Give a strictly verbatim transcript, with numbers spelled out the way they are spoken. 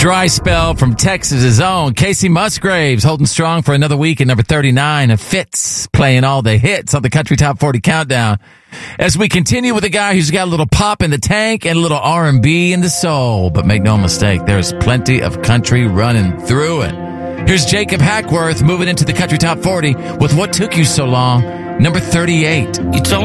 Dry spell from Texas's own Casey Musgraves, holding strong for another week at number thirty-nine of Fitz, playing all the hits on the Country Top forty Countdown. As we continue with a guy who's got a little pop in the tank and a little R and B in the soul. But make no mistake, there's plenty of country running through it. Here's Jacob Hackworth moving into the Country Top forty with What Took You So Long, number thirty-eight. You told